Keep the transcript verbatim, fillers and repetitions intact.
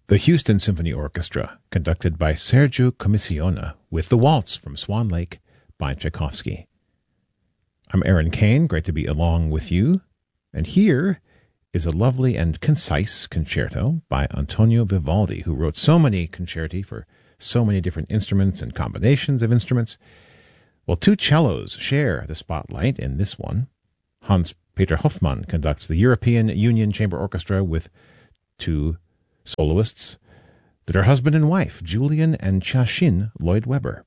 The Houston Symphony Orchestra, conducted by Sergio Commissiona, with the Waltz from Swan Lake by Tchaikovsky. I'm Aaron Kane, great to be along with you, and here is a lovely and concise concerto by Antonio Vivaldi, who wrote so many concerti for so many different instruments and combinations of instruments. Well, two cellos share the spotlight in this one. Hans-Peter Hoffmann conducts the European Union Chamber Orchestra with two soloists that are husband and wife, Julian and Chashin Lloyd Webber.